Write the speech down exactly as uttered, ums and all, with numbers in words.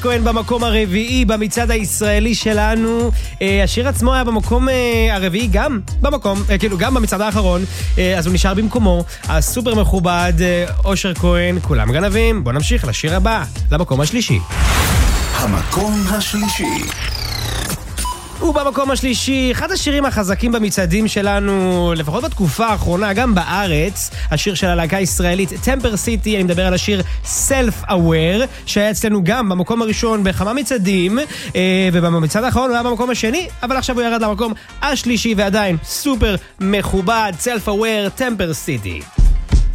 כהן במקום הרביעי במצעד הישראלי שלנו. השיר עצמו היה במקום הרביעי גם במקום, כאילו גם במצעד האחרון, אז הוא נשאר במקומו. הסופר מכובד אושר כהן, כולם גנבים. בוא נמשיך לשיר הבא, למקום השלישי. המקום השלישי. ובמקום השלישי, אחד השירים החזקים במצעדים שלנו, לפחות בתקופה האחרונה, גם בארץ, השיר של הלהקה הישראלית טמפר סיטי, אני מדבר על השיר Self Aware, שהיה אצלנו גם במקום הראשון בכמה מצעדים, ובמצעד האחרון הוא היה במקום השני, אבל עכשיו הוא ירד למקום השלישי ועדיין סופר מכובד, Self Aware, טמפר סיטי.